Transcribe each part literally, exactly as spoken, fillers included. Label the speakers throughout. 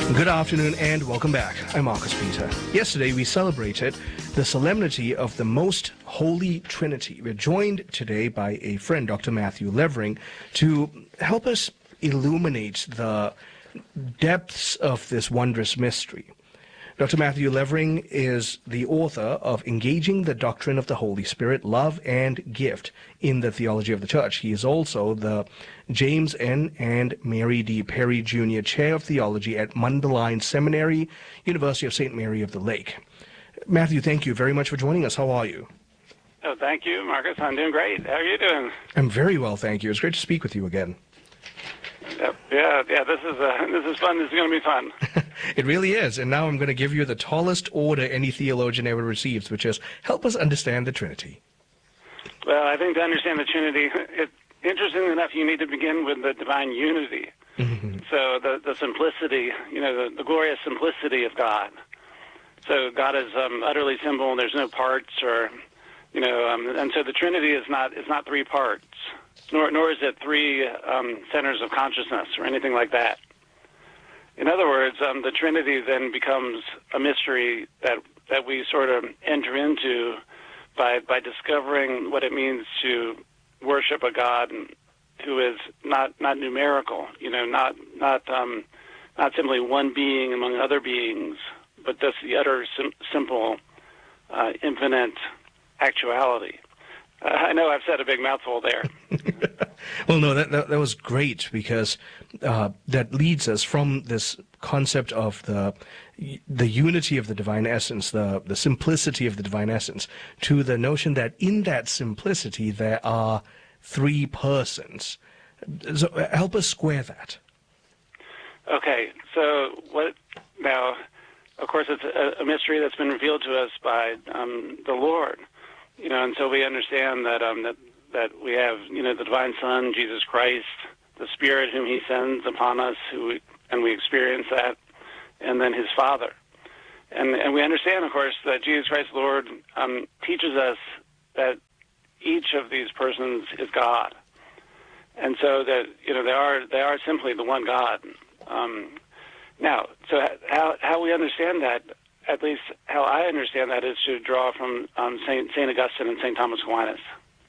Speaker 1: Good afternoon and welcome back. I'm Marcus Peter. Yesterday we celebrated the solemnity of the Most Holy Trinity. We're joined today by a friend, Doctor Matthew Levering, to help us illuminate the depths of this wondrous mystery. Doctor Matthew Levering is the author of Engaging the Doctrine of the Holy Spirit, Love and Gift in the Theology of the Church. He is also the James N. and Mary D. Perry Junior Chair of Theology at Mundelein Seminary, University of Saint Mary of the Lake. Matthew, thank you very much for joining us. How are you?
Speaker 2: Oh, thank you, Marcus. I'm doing great. How are you doing?
Speaker 1: I'm very well, thank you. It's great to speak with you again.
Speaker 2: Yep. Yeah, yeah. This is uh, this is fun. This is going to be fun.
Speaker 1: It really is. And now I'm going to give you the tallest order any theologian ever receives, which is help us understand the Trinity.
Speaker 2: Well, I think to understand the Trinity, it, interestingly enough, you need to begin with the divine unity. Mm-hmm. So the the simplicity, you know, the, the glorious simplicity of God. So God is um, utterly simple. There's no parts, or you know, um, and so the Trinity is not is not three parts. Nor, nor is it three um, centers of consciousness or anything like that. In other words, um, the Trinity then becomes a mystery that that we sort of enter into by by discovering what it means to worship a God who is not, not numerical, you know, not not um, not simply one being among other beings, but just the utter sim- simple, uh, infinite actuality. Uh, I know I've said a big mouthful there.
Speaker 1: Well, no, that, that that was great because uh, that leads us from this concept of the the unity of the divine essence, the the simplicity of the divine essence, to the notion that in that simplicity there are three persons. So help us square that.
Speaker 2: Okay, so what now? Of course, it's a, a mystery that's been revealed to us by um, the Lord. You know, and so we understand that um, that that we have, you know, the divine Son, Jesus Christ, the Spirit whom He sends upon us, who we, and we experience that, and then His Father, and and we understand, of course, that Jesus Christ, Lord, um, teaches us that each of these persons is God, and so that you know they are they are simply the one God. Um, now, so how how we understand that. At least how I understand that is to draw from um, Saint Saint Augustine and Saint Thomas Aquinas.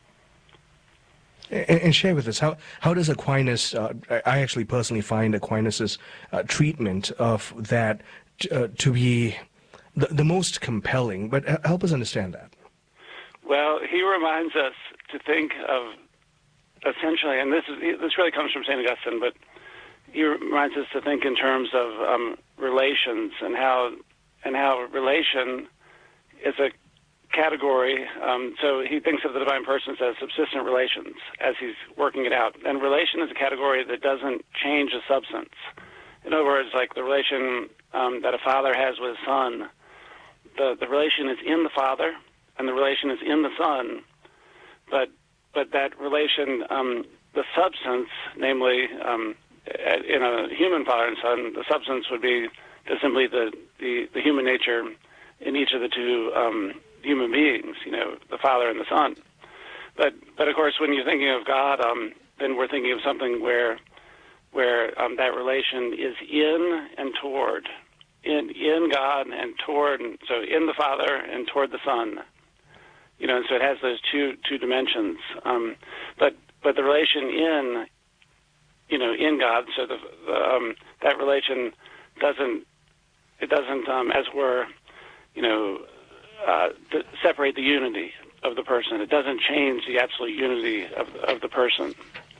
Speaker 1: And, and share with us, how, how does Aquinas, uh, I actually personally find Aquinas's uh, treatment of that uh, to be the, the most compelling, but help us understand that.
Speaker 2: Well, he reminds us to think of essentially, and this is this really comes from Saint Augustine, but he reminds us to think in terms of um, relations and how and how relation is a category. Um, so he thinks of the divine persons as subsistent relations as he's working it out. And relation is a category that doesn't change the substance. In other words, like the relation um, that a father has with his son, the, the relation is in the father and the relation is in the son, but but that relation, um, the substance, namely um, in a human father and son, the substance would be just simply the, the, the human nature in each of the two um, human beings, you know, the Father and the Son. But but of course, when you're thinking of God, um, then we're thinking of something where where um, that relation is in and toward, in in God and toward, so in the Father and toward the Son. You know, and so it has those two two dimensions. Um, but but the relation in, you know, in God, so the, the um, that relation doesn't. It doesn't, um, as it were, you know, uh, to separate the unity of the person. It doesn't change the absolute unity of, of the person.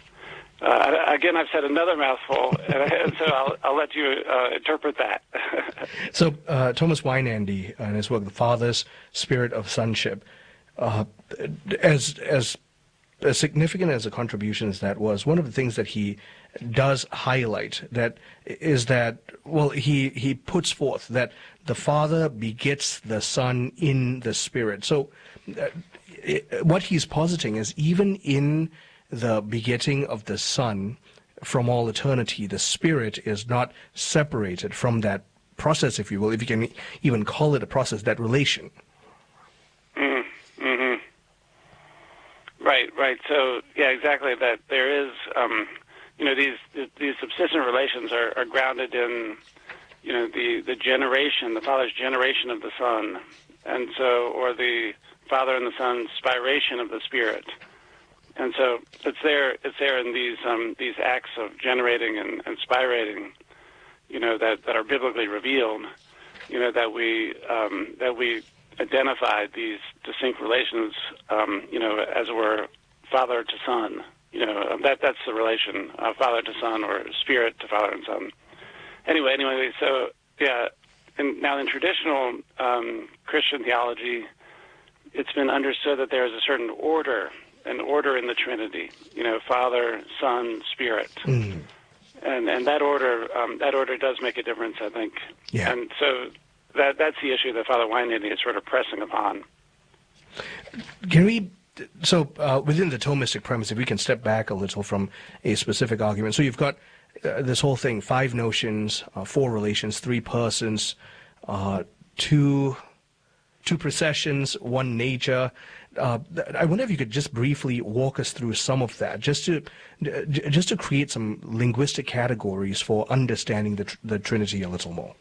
Speaker 2: Uh, again, I've said another mouthful, and, and so I'll, I'll let you uh, interpret that.
Speaker 1: So uh, Thomas Weinandy, in his book, The Father's Spirit of Sonship, uh, as as as significant as a contribution as that was, one of the things that he does highlight that is that, well, he, he puts forth that the Father begets the Son in the Spirit. So uh, it, what he's positing is even in the begetting of the Son from all eternity, the Spirit is not separated from that process, if you will, if you can even call it a process, that relation.
Speaker 2: Mm-hmm. Mm-hmm. Right, right. So, yeah, exactly. That there is, um, you know, these these subsistent relations are, are grounded in you know, the, the generation, the Father's generation of the Son, and so, or the Father and the Son's spiration of the Spirit. And so it's there, it's there in these um, these acts of generating and, and spirating, you know, that, that are biblically revealed, you know, that we um, that we identified these distinct relations, um, you know, as it were, Father to Son. You know, that that's the relation, uh, Father to Son, or Spirit to Father and Son. Anyway, anyway, so yeah. And now in traditional um, Christian theology, it's been understood that there is a certain order, an order in the Trinity. You know, Father, Son, Spirit, mm. and and that order um, that order does make a difference, I think.
Speaker 1: Yeah.
Speaker 2: And so that that's the issue that Father Weinandy is sort of pressing upon.
Speaker 1: Can we? So uh, within the Thomistic premise, if we can step back a little from a specific argument. So you've got uh, this whole thing: five notions, uh, four relations, three persons, uh, two. Two processions, one nature. Uh, I wonder if you could just briefly walk us through some of that, just to just to create some linguistic categories for understanding the the Trinity a little more.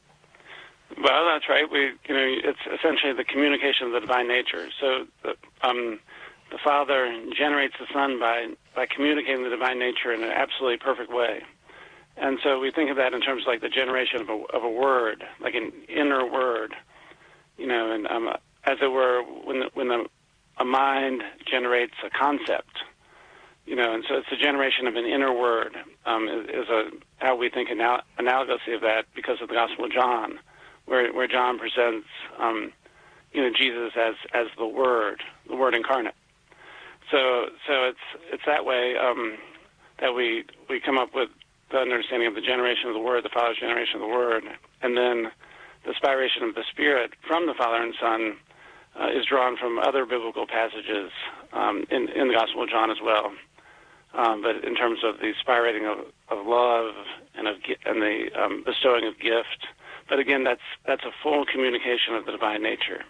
Speaker 2: Well, that's right. We, you know, it's essentially the communication of the divine nature. So, the, um, the Father generates the Son by by communicating the divine nature in an absolutely perfect way. And so we think of that in terms of like the generation of a, of a word, like an inner word. You know, and um, as it were, when the, when the, a mind generates a concept, you know, and so it's the generation of an inner word um, is, is a how we think anal- analogously of that because of the Gospel of John, where where John presents, um, you know, Jesus as as the Word, the Word incarnate. So so it's it's that way um, that we we come up with the understanding of the generation of the Word, the Father's generation of the Word, and then the spiration of the Spirit from the Father and Son uh, is drawn from other biblical passages um, in, in the Gospel of John as well. Um, but in terms of the spirating of, of love and of and the um, bestowing of gift, but again, that's that's a full communication of the divine nature.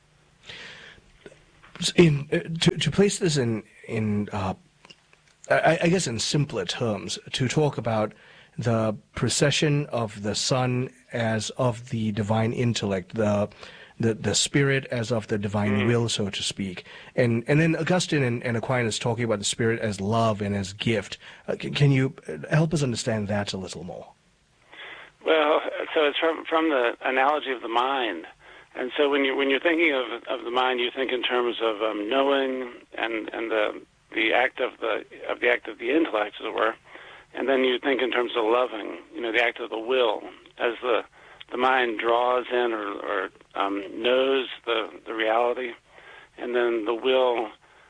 Speaker 1: In uh, to to place this in in uh, I, I guess in simpler terms, to talk about the procession of the Son as of the divine intellect, the the, the Spirit as of the divine mm. will, so to speak. And and then Augustine and, and Aquinas talking about the Spirit as love and as gift. Uh, can, can you help us understand that a little more?
Speaker 2: Well, so it's from from the analogy of the mind. And so when you when you're thinking of of the mind, you think in terms of um, knowing and and the the act of the of the act of the intellect, as it were. And then you think in terms of loving, you know, the act of the will, as the the mind draws in or, or um, knows the, the reality, and then the will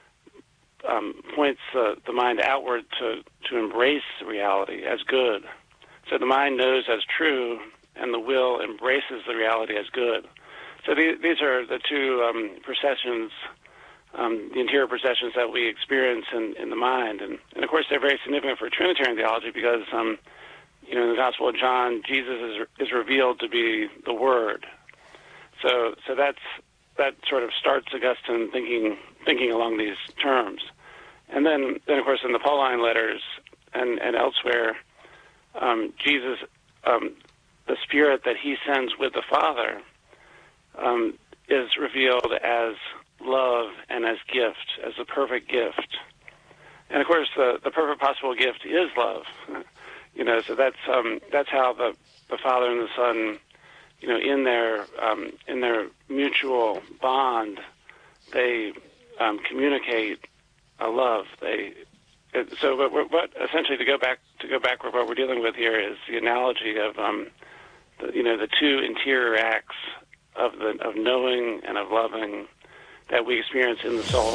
Speaker 2: um, points the, the mind outward to, to embrace reality as good. So the mind knows as true, and the will embraces the reality as good. So these, these are the two um, processions, Um, the interior processions that we experience in, in the mind. And, and, of course, they're very significant for Trinitarian theology because, um, you know, in the Gospel of John, Jesus is is revealed to be the Word. So so that's that sort of starts Augustine thinking thinking along these terms. And then, then of course, in the Pauline letters and, and elsewhere, um, Jesus, um, the Spirit that he sends with the Father um, is revealed as love and as gift, as a perfect gift. And of course, the, the perfect possible gift is love. You know, so that's um, that's how the, the Father and the Son, you know, in their um, in their mutual bond, they um, communicate a love. They it, so, but what, what essentially to go back to go back with what we're dealing with here is the analogy of um, the, you know, the two interior acts of the of knowing and of loving that we experience in the soul.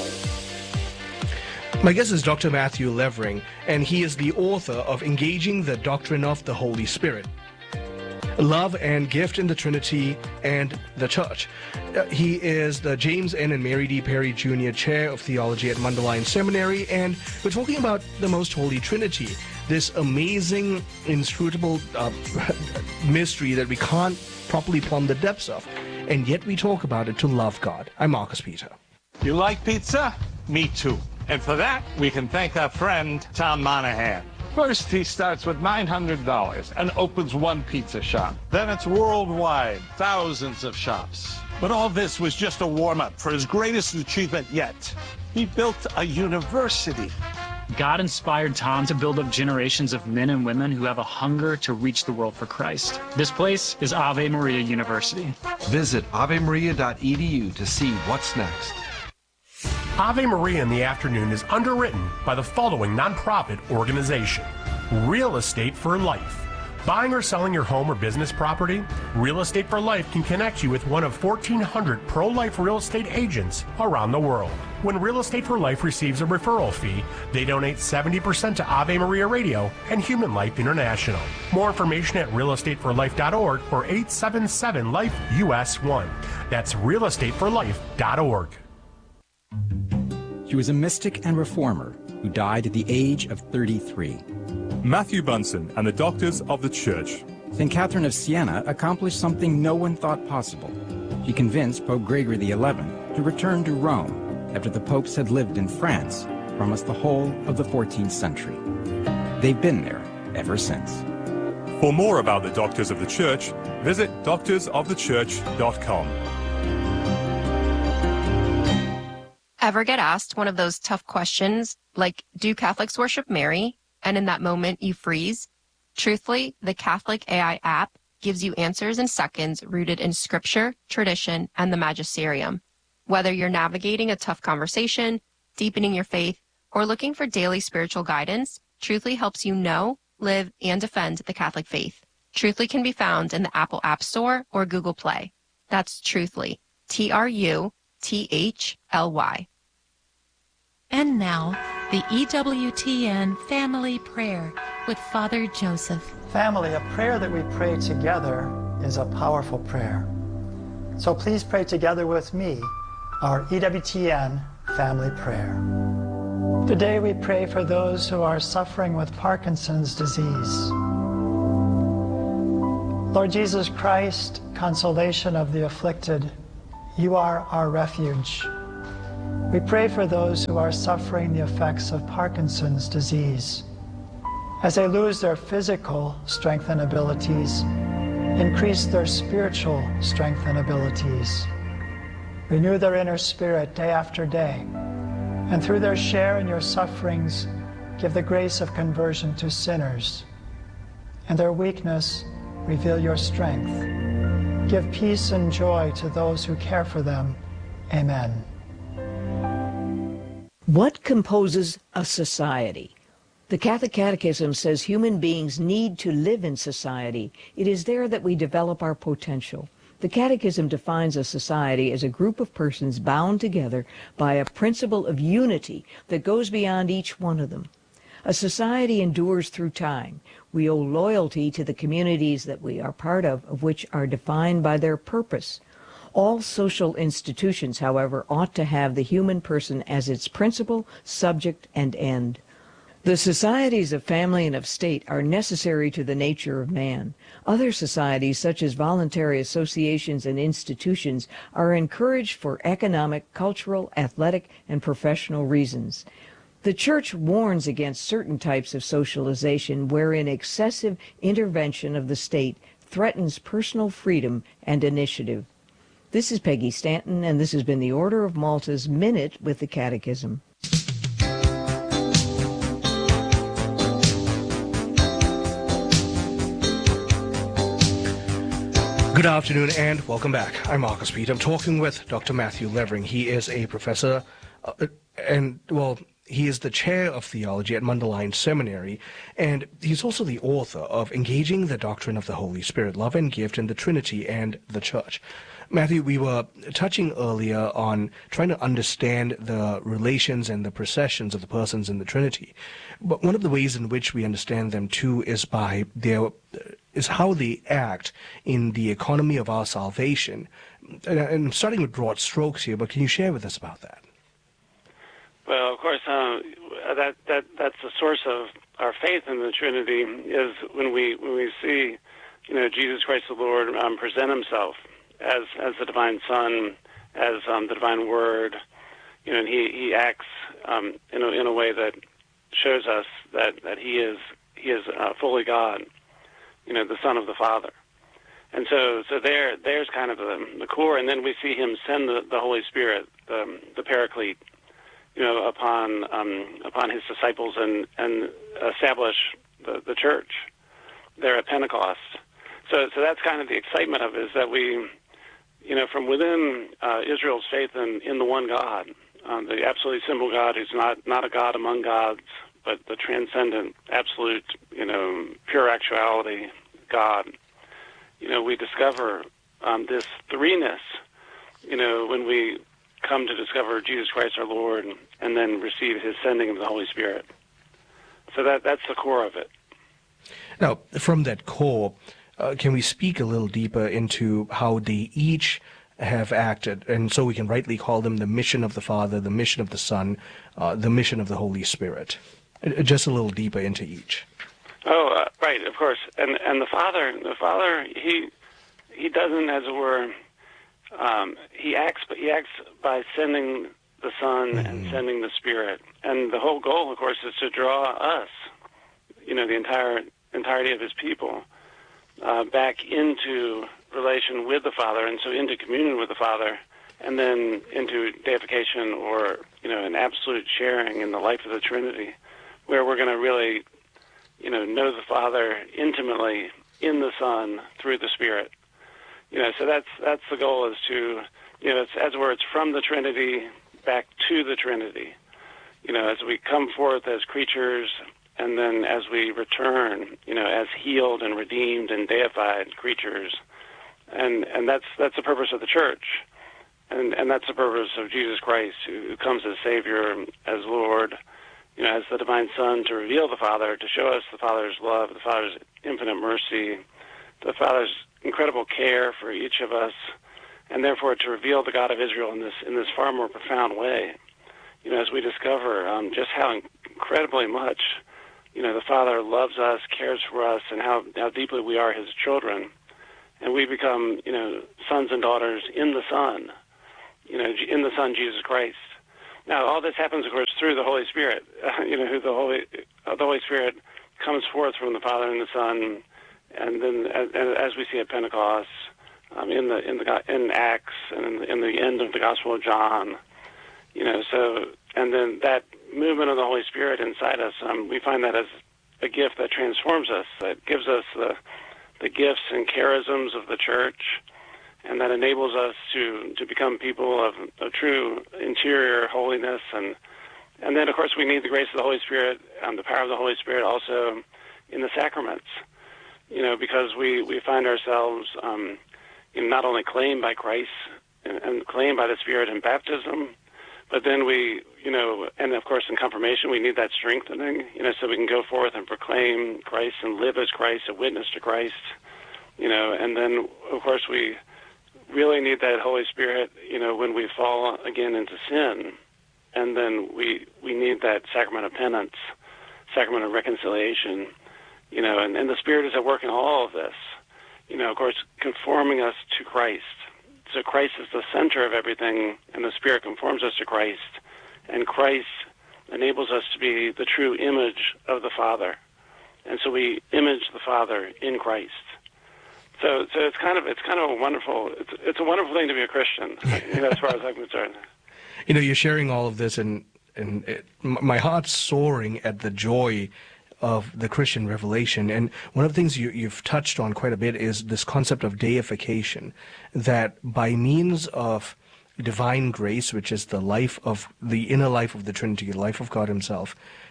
Speaker 1: My guest is Doctor Matthew Levering, and he is the author of Engaging the Doctrine of the Holy Spirit, Love and Gift in the Trinity and the Church. Uh, he is the James N. and Mary D. Perry Junior Chair of Theology at Mundelein Seminary, and we're talking about the Most Holy Trinity, this amazing, inscrutable uh, mystery that we can't properly plumb the depths of. And yet we talk about it to love God. I'm Marcus Peter.
Speaker 3: You like pizza? Me too. And for that, we can thank our friend, Tom Monahan. First, he starts with nine hundred dollars and opens one pizza shop. Then it's worldwide, thousands of shops. But all this was just a warm-up for his greatest achievement yet. He built a university.
Speaker 4: God inspired Tom to build up generations of men and women who have a hunger to reach the world for Christ. This place is Ave Maria University.
Speaker 5: Visit ave maria dot e d u to see what's next.
Speaker 6: Ave Maria in the Afternoon is underwritten by the following nonprofit organization: Real Estate for Life. Buying or selling your home or business property? Real Estate for Life can connect you with one of fourteen hundred pro-life real estate agents around the world. When Real Estate for Life receives a referral fee, they donate seventy percent to Ave Maria Radio and Human Life International. More information at real estate for life dot org or eight seven seven life U S one. That's real estate for life dot org.
Speaker 7: She was a mystic and reformer who died at the age of thirty-three.
Speaker 8: Matthew Bunson and the Doctors of the Church.
Speaker 7: Saint Catherine of Siena accomplished something no one thought possible. She convinced Pope Gregory the eleventh to return to Rome after the popes had lived in France for almost the whole of the fourteenth century. They've been there ever since.
Speaker 8: For more about the Doctors of the Church, visit doctors of the church dot com.
Speaker 9: Ever get asked one of those tough questions like, do Catholics worship Mary? And in that moment you freeze? Truthfully, the Catholic A I app gives you answers in seconds rooted in scripture, tradition, and the magisterium. Whether you're navigating a tough conversation, deepening your faith, or looking for daily spiritual guidance, Truthly helps you know, live, and defend the Catholic faith. Truthly can be found in the Apple App Store or Google Play. That's Truthly. T R U T H L Y.
Speaker 10: And now, the E W T N Family Prayer with Father Joseph.
Speaker 11: Family, a prayer that we pray together is a powerful prayer. So please pray together with me our E W T N Family Prayer. Today we pray for those who are suffering with Parkinson's disease. Lord Jesus Christ, consolation of the afflicted, you are our refuge. We pray for those who are suffering the effects of Parkinson's disease. As they lose their physical strength and abilities, increase their spiritual strength and abilities. Renew their inner spirit day after day, and through their share in your sufferings, give the grace of conversion to sinners. In their weakness, reveal your strength. Give peace and joy to those who care for them. Amen.
Speaker 12: What composes a society? The Catholic Catechism says human beings need to live in society. It is there that we develop our potential. The Catechism defines a society as a group of persons bound together by a principle of unity that goes beyond each one of them. A society endures through time. We owe loyalty to the communities that we are part of, of which are defined by their purpose. All social institutions, however, ought to have the human person as its principal, subject, and end. The societies of family and of state are necessary to the nature of man. Other societies, such as voluntary associations and institutions, are encouraged for economic, cultural, athletic, and professional reasons. The Church warns against certain types of socialization wherein excessive intervention of the state threatens personal freedom and initiative. This is Peggy Stanton, and this has been the Order of Malta's Minute with the Catechism.
Speaker 1: Good afternoon and welcome back. I'm Marcus Pete. I'm talking with Doctor Matthew Levering. He is a professor uh, and, well, he is the chair of theology at Mundelein Seminary, and he's also the author of Engaging the Doctrine of the Holy Spirit, Love and Gift in the Trinity and the Church. Matthew, we were touching earlier on trying to understand the relations and the processions of the persons in the Trinity. But one of the ways in which we understand them, too, is by their, is how they act in the economy of our salvation. And I'm starting with broad strokes here, but can you share with us about that?
Speaker 2: Well, of course, uh, that that that's the source of our faith in the Trinity is when we when we see, you know, Jesus Christ the Lord um, present Himself as as the divine Son, as um, the divine Word, you know, and He he acts um, in a in a way that shows us that, that He is he is uh, fully God, you know, the Son of the Father. And so, so there, there's kind of the, the core, and then we see him send the, the Holy Spirit, the, the Paraclete, you know, upon um, upon his disciples and and establish the, the church there at Pentecost. So, so that's kind of the excitement of it, is that we, you know, from within uh, Israel's faith in, in the one God, um, the absolutely simple God who's not not a God among gods, but the transcendent, absolute, you know, pure actuality God. You know, we discover um, this threeness, you know, when we come to discover Jesus Christ our Lord and, and then receive his sending of the Holy Spirit. So that that's the core of it.
Speaker 1: Now, from that core, uh, can we speak a little deeper into how they each have acted, and so we can rightly call them the mission of the Father, the mission of the Son, uh, the mission of the Holy Spirit? Uh, just a little deeper into each.
Speaker 2: Oh, uh, right, of course. And and the Father, the Father, he he doesn't, as it were, um, he acts, but he acts by sending the Son mm-hmm. and sending the Spirit. And the whole goal, of course, is to draw us, you know, the entire entirety of his people, uh, back into relation with the Father, and so into communion with the Father, and then into deification, or, you know, an absolute sharing in the life of the Trinity, where we're going to really, you know, know the Father intimately in the Son through the Spirit. You know, so that's that's the goal, is to, you know, it's, as it were, it's from the Trinity back to the Trinity. You know, as we come forth as creatures, and then as we return, you know, as healed and redeemed and deified creatures. And and that's that's the purpose of the church. And and that's the purpose of Jesus Christ, who comes as Savior, as Lord, you know, as the divine Son, to reveal the Father, to show us the Father's love, the Father's infinite mercy, the Father's incredible care for each of us, and therefore to reveal the God of Israel in this in this far more profound way. You know, as we discover um, just how incredibly much, you know, the Father loves us, cares for us, and how, how deeply we are his children. And we become, you know, sons and daughters in the Son, you know, in the Son, Jesus Christ. Now, all this happens, of course, through the Holy Spirit. Uh, you know, who the Holy, uh, the Holy Spirit comes forth from the Father and the Son, and then as, as we see at Pentecost, um, in the in the in Acts, and in the, in the end of the Gospel of John. You know, so and then that movement of the Holy Spirit inside us, um, we find that as a gift that transforms us, that gives us the the gifts and charisms of the church, and that enables us to, to become people of, of true interior holiness. And and then, of course, we need the grace of the Holy Spirit, um, the power of the Holy Spirit also in the sacraments, you know, because we, we find ourselves um, you know, not only claimed by Christ and, and claimed by the Spirit in baptism, but then we, you know, and of course in confirmation we need that strengthening, you know, so we can go forth and proclaim Christ and live as Christ, a witness to Christ, you know, and then of course we really need that Holy Spirit, you know, when we fall again into sin, and then we we need that sacrament of penance, sacrament of reconciliation, you know, and, and the Spirit is at work in all of this, you know, of course, conforming us to Christ. So Christ is the center of everything, and the Spirit conforms us to Christ, and Christ enables us to be the true image of the Father. And so we image the Father in Christ. So, so it's kind of it's kind of a wonderful it's it's a wonderful thing to be a Christian, you know, as far as I'm concerned.
Speaker 1: You know, you're sharing all of this, and and it, my heart's soaring at the joy of the Christian revelation. And one of the things you, you've touched on quite a bit is this concept of deification, that by means of divine grace, which is the life of the inner life of the Trinity, the life of God himself,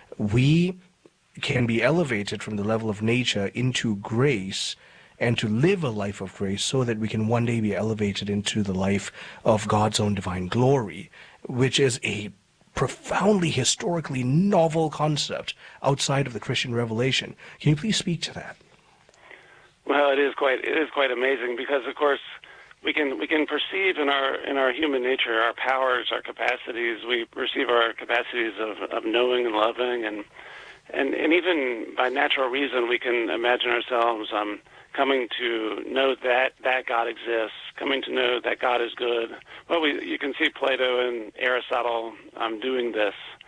Speaker 1: we can be elevated from the level of nature into grace, and to live a life of grace, so that we can one day be elevated into the life of God's own divine glory, which is a profoundly historically novel concept outside of the Christian revelation. Can you please speak to that?
Speaker 2: Well, it is quite it is quite amazing, because of course we can we can perceive in our in our human nature our powers, our capacities. We perceive our capacities of, of knowing and loving, and and and even by natural reason we can imagine ourselves um, coming to know that that God exists, coming to know that God is good. Well, we, you can see Plato and Aristotle um, doing this.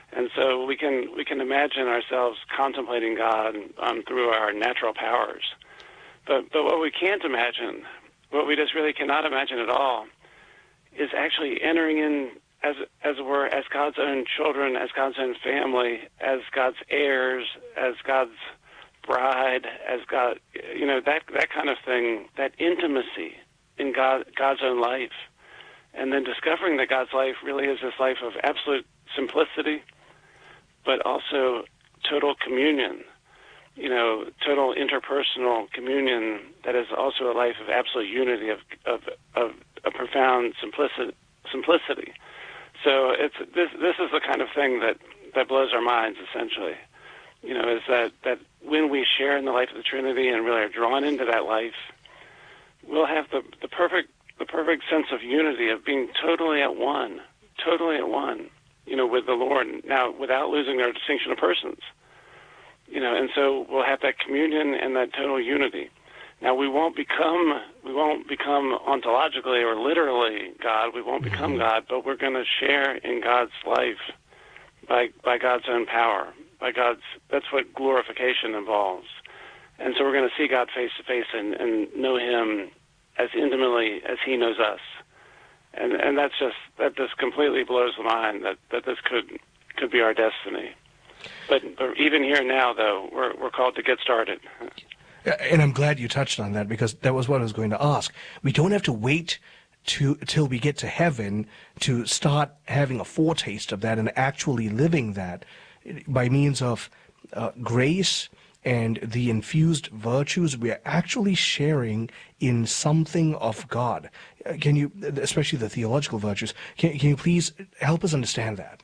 Speaker 2: And so we can we can imagine ourselves contemplating God um, through our natural powers. But but what we can't imagine, what we just really cannot imagine at all, is actually entering in as as it were as God's own children, as God's own family, as God's heirs, as God's bride, as God, you know, that that kind of thing, that intimacy in God God's own life, and then discovering that God's life really is this life of absolute simplicity, but also total communion, you know, total interpersonal communion that is also a life of absolute unity, of of, of a profound simplicity. simplicity. So it's this this is the kind of thing that, that blows our minds, essentially. You know, is that, that when we share in the life of the Trinity and really are drawn into that life, we'll have the, the perfect the perfect sense of unity, of being totally at one, totally at one, you know, with the Lord, now without losing our distinction of persons. You know, and so we'll have that communion and that total unity. Now we won't become we won't become ontologically or literally God. We won't become God, but we're going to share in God's life by by God's own power. By God's that's what glorification involves. And so we're going to see God face to face and and know Him as intimately as He knows us. And and that's just that just completely blows the mind that, that this could could be our destiny. But, but even here now, though, we're we're called to get started.
Speaker 1: And I'm glad you touched on that, because that was what I was going to ask. We don't have to wait to till we get to heaven to start having a foretaste of that and actually living that by means of uh, grace and the infused virtues. We are actually sharing in something of God. Uh, Can you, especially the theological virtues, can, can you please help us understand that?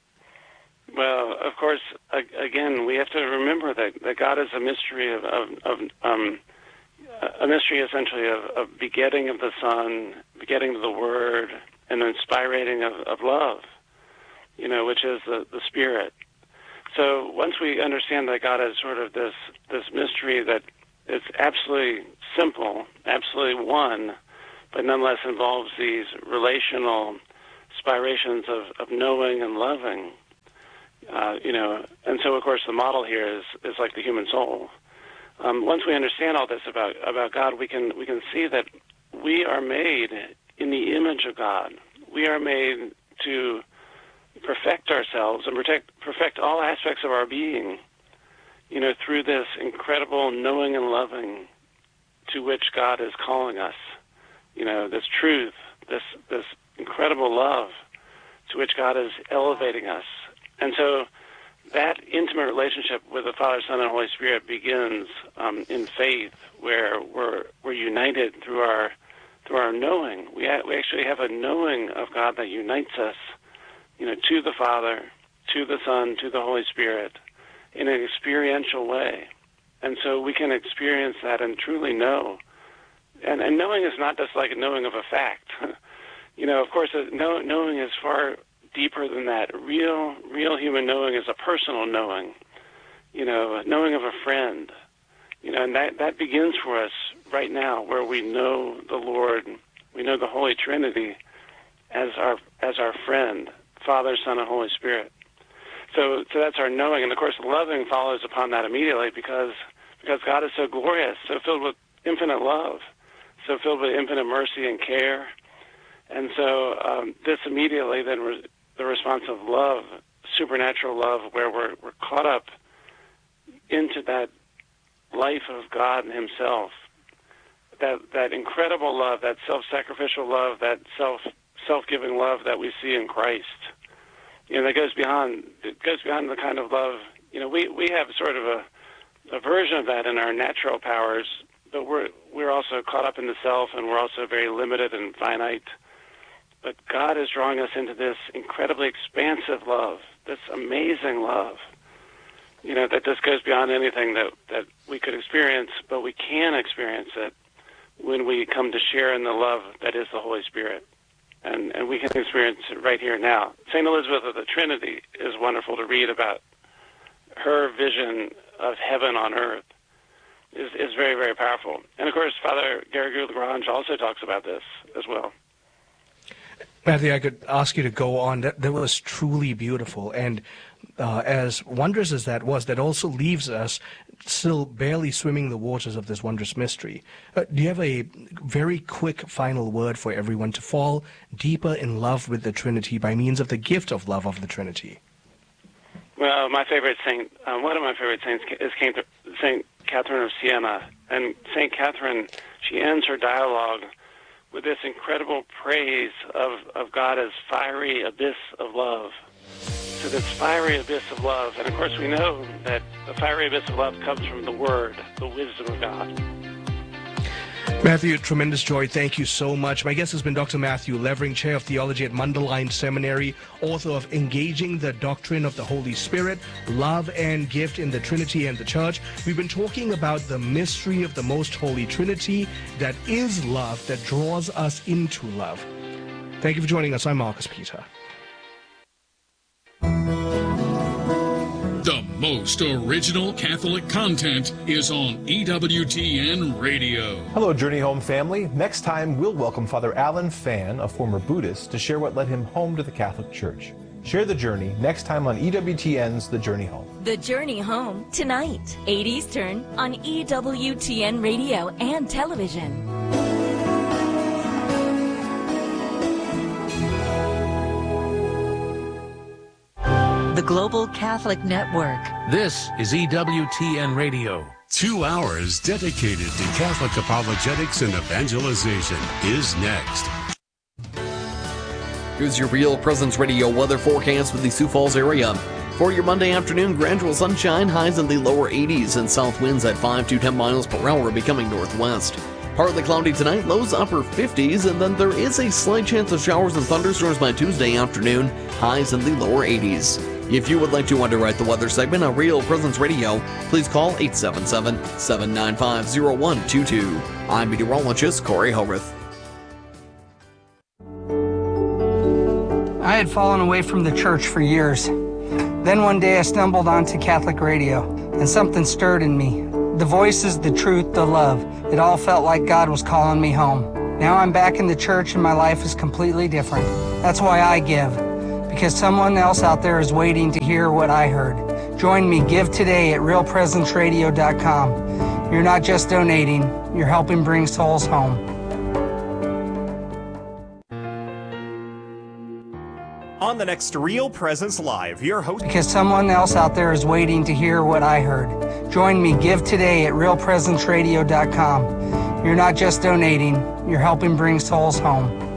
Speaker 2: Well, of course, again, we have to remember that, that God is a mystery of, of, of um, a mystery essentially of, of begetting of the Son, begetting of the Word, and inspiring of, of love, you know, which is the, the Spirit. So once we understand that God is sort of this, this mystery that is absolutely simple, absolutely one, but nonetheless involves these relational spirations of, of knowing and loving, Uh, you know, and so of course the model here is, is like the human soul. Um, once we understand all this about about God, we can we can see that we are made in the image of God. We are made to perfect ourselves and protect perfect all aspects of our being, you know, through this incredible knowing and loving to which God is calling us. You know, this truth, this this incredible love to which God is elevating us. And so that intimate relationship with the Father, Son, and Holy Spirit begins um, in faith, where we're we're united through our through our knowing. We ha- we actually have a knowing of God that unites us, you know, to the Father, to the Son, to the Holy Spirit, in an experiential way. And so we can experience that and truly know. And and knowing is not just like a knowing of a fact. You know, of course, know, knowing is far deeper than that. Real, real human knowing is a personal knowing, you know, knowing of a friend, you know, and that, that begins for us right now, where we know the Lord, we know the Holy Trinity as our as our friend, Father, Son, and Holy Spirit. So, so that's our knowing, and of course, loving follows upon that immediately, because because God is so glorious, so filled with infinite love, so filled with infinite mercy and care, and so um, this immediately then. Re- the response of love, supernatural love, where we're, we're caught up into that life of God Himself, that that incredible love, that self-sacrificial love, that self self-giving love that we see in Christ. You know, that goes beyond it goes beyond the kind of love. You know, we, we have sort of a, a version of that in our natural powers, but we're we're also caught up in the self, and we're also very limited and finite. But God is drawing us into this incredibly expansive love, this amazing love, you know, that just goes beyond anything that, that we could experience, but we can experience it when we come to share in the love that is the Holy Spirit. And, and we can experience it right here now. Saint Elizabeth of the Trinity is wonderful to read about. Her vision of heaven on earth is, is very, very powerful. And, of course, Father Garrigou-Lagrange also talks about this as well.
Speaker 1: Matthew, I could ask you to go on. That, that was truly beautiful. And uh, as wondrous as that was, that also leaves us still barely swimming the waters of this wondrous mystery. Uh, do you have a very quick final word for everyone to fall deeper in love with the Trinity by means of the gift of love of the Trinity?
Speaker 2: Well, my favorite saint, uh, one of my favorite saints is Saint Catherine of Siena. And Saint Catherine, she ends her dialogue with this incredible praise of, of God as fiery abyss of love. So this fiery abyss of love, and of course we know that the fiery abyss of love comes from the Word, the wisdom of God.
Speaker 1: Matthew, tremendous joy. Thank you so much. My guest has been Doctor Matthew Levering, Chair of Theology at Mundelein Seminary, author of Engaging the Doctrine of the Holy Spirit, Love and Gift in the Trinity and the Church. We've been talking about the mystery of the Most Holy Trinity that is love, that draws us into love. Thank you for joining us. I'm Marcus Peter.
Speaker 13: The most original Catholic content is on E W T N Radio.
Speaker 14: Hello, Journey Home family. Next time, we'll welcome Father Alan Fan, a former Buddhist, to share what led him home to the Catholic Church. Share the journey next time on E W T N's The Journey Home.
Speaker 15: The Journey Home, tonight, eight Eastern, on E W T N Radio and television.
Speaker 16: The Global Catholic Network.
Speaker 17: This is E W T N Radio.
Speaker 18: Two hours dedicated to Catholic apologetics and evangelization is next.
Speaker 19: Here's your Real Presence Radio weather forecast for the Sioux Falls area. For your Monday afternoon, gradual sunshine, highs in the lower eighties, and south winds at five to ten miles per hour becoming northwest. Partly cloudy tonight, lows upper fifties, and then there is a slight chance of showers and thunderstorms by Tuesday afternoon, highs in the lower eighties. If you would like to underwrite the weather segment on Real Presence Radio, please call eight seven seven, seven nine five, zero one two two. I'm meteorologist Corey Howarth.
Speaker 20: I had fallen away from the church for years. Then one day I stumbled onto Catholic radio, and something stirred in me. The voices, the truth, the love. It all felt like God was calling me home. Now I'm back in the church and my life is completely different. That's why I give, because someone else out there is waiting to hear what I heard. Join me, give today at real presence radio dot com. You're not just donating, you're helping bring souls home.
Speaker 21: On the next Real Presence Live, your host...
Speaker 20: Because someone else out there is waiting to hear what I heard. Join me, give today at real presence radio dot com. You're not just donating, you're helping bring souls home.